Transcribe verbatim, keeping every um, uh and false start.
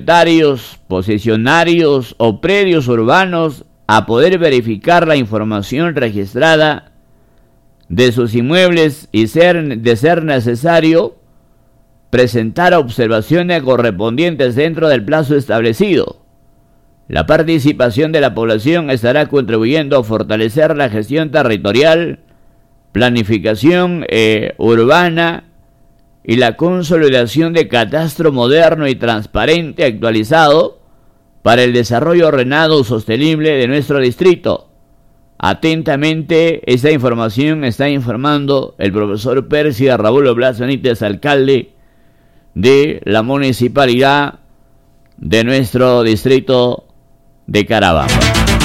propietarios, posesionarios o predios urbanos a poder verificar la información registrada de sus inmuebles y ser, de ser necesario, presentar observaciones correspondientes dentro del plazo establecido. La participación de la población estará contribuyendo a fortalecer la gestión territorial, planificación eh, urbana y la consolidación de catastro moderno y transparente actualizado para el desarrollo ordenado y sostenible de nuestro distrito. Atentamente, esta información está informando el profesor Percy Raúl Blas Benítez, alcalde de la municipalidad de nuestro distrito de Carabamba.